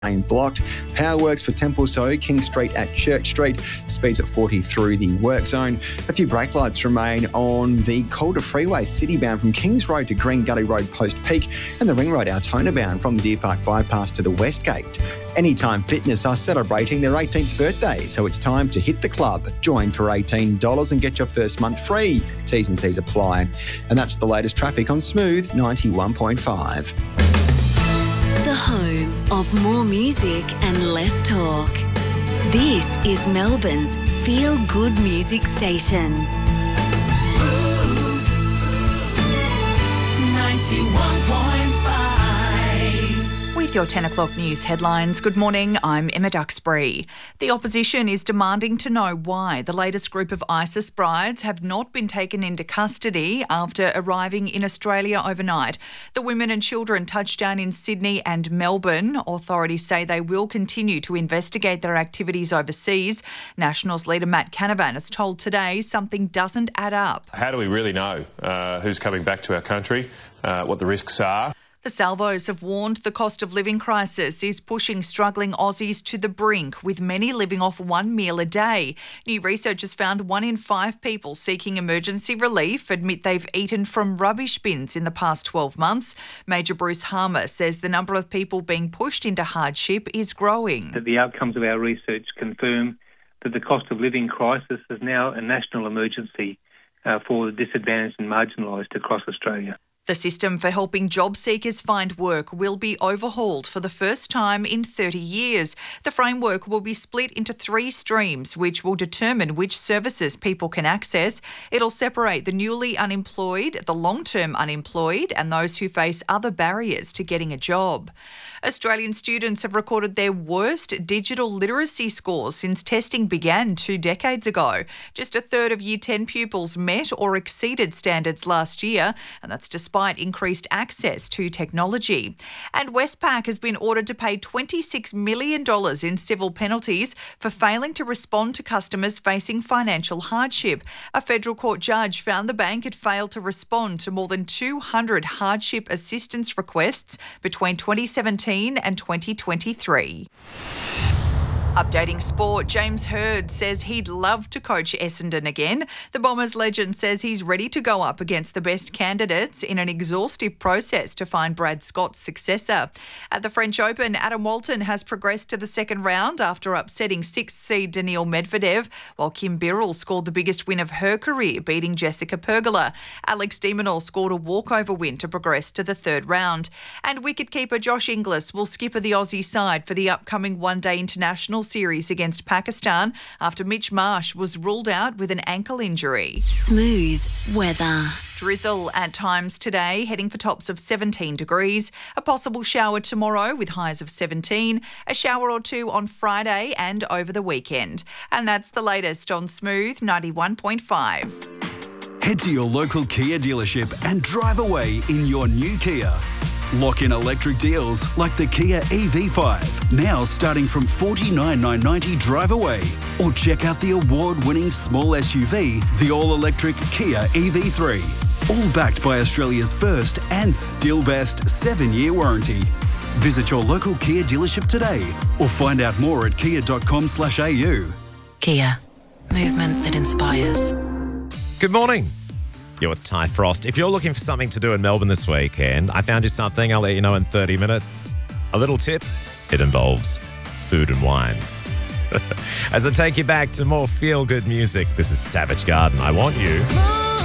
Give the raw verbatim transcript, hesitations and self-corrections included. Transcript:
blocked. Power works for Templestowe, King Street at Church Street. Speeds at forty through the work zone. A few brake lights remain on the Calder Freeway, city-bound from Kings Road to Green Gully Road Post Peak, and the Ring Road Altona-bound from the Deer Park Bypass to the West Gate. Anytime Fitness are celebrating their eighteenth birthday, so it's time to hit the club. Join for eighteen dollars and get your first month free. T's and C's apply. And that's the latest traffic on Smooth ninety-one point five. The home of more music and less talk. This is Melbourne's feel-good music station. Smooth ninety-one point five. With your ten o'clock news headlines, good morning, I'm Emma Duxbury. The opposition is demanding to know why the latest group of ISIS brides have not been taken into custody after arriving in Australia overnight. The women and children touched down in Sydney and Melbourne. Authorities say they will continue to investigate their activities overseas. Nationals leader Matt Canavan has told Today something doesn't add up. How do we really know uh, who's coming back to our country, uh, what the risks are? The Salvos have warned the cost of living crisis is pushing struggling Aussies to the brink, with many living off one meal a day. New research has found one in five people seeking emergency relief admit they've eaten from rubbish bins in the past twelve months. Major Bruce Harmer says the number of people being pushed into hardship is growing. The outcomes of our research confirm that the cost of living crisis is now a national emergency uh, for the disadvantaged and marginalised across Australia. The system for helping job seekers find work will be overhauled for the first time in thirty years. The framework will be split into three streams, which will determine which services people can access. It'll separate the newly unemployed, the long-term unemployed, and those who face other barriers to getting a job. Australian students have recorded their worst digital literacy scores since testing began two decades ago. Just a third of Year ten pupils met or exceeded standards last year, and that's despite increased access to technology. And Westpac has been ordered to pay twenty-six million dollars in civil penalties for failing to respond to customers facing financial hardship. A federal court judge found the bank had failed to respond to more than two hundred hardship assistance requests between twenty seventeen and twenty twenty-three. Updating sport, James Hird says he'd love to coach Essendon again. The Bombers legend says he's ready to go up against the best candidates in an exhaustive process to find Brad Scott's successor. At the French Open, Adam Walton has progressed to the second round after upsetting sixth seed Daniil Medvedev, while Kim Birrell scored the biggest win of her career, beating Jessica Pergola. Alex de Minaur scored a walkover win to progress to the third round. And wicketkeeper Josh Inglis will skipper the Aussie side for the upcoming one-day international series against Pakistan after Mitch Marsh was ruled out with an ankle injury. Smooth weather. Drizzle at times today, heading for tops of seventeen degrees. A possible shower tomorrow with highs of seventeen. A shower or two on Friday and over the weekend. And that's the latest on Smooth ninety-one point five. Head to your local Kia dealership and drive away in your new Kia. Lock in electric deals like the Kia E V five, now starting from forty-nine thousand nine hundred ninety dollars drive away. Or check out the award-winning small S U V, the all-electric Kia E V three. All backed by Australia's first and still best seven-year warranty. Visit your local Kia dealership today or find out more at kia dot com slash a u. Kia. Movement that inspires. Good morning. You're with Ty Frost. If you're looking for something to do in Melbourne this weekend, I found you something. I'll let you know in thirty minutes. A little tip, it involves food and wine. As I take you back to more feel-good music, this is Savage Garden. I Want You.